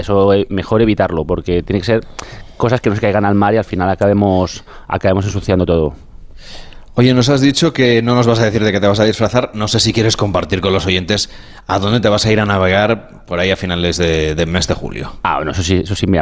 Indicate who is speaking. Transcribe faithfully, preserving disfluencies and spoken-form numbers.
Speaker 1: eso eh, mejor evitarlo, porque tiene que ser cosas que no se caigan al mar y al final acabemos, acabemos ensuciando todo.
Speaker 2: Oye, nos has dicho que no nos vas a decir de qué te vas a disfrazar. No sé si quieres compartir con los oyentes a dónde te vas a ir a navegar por ahí a finales de, de mes de julio.
Speaker 1: Ah, bueno, eso sí, eso sí me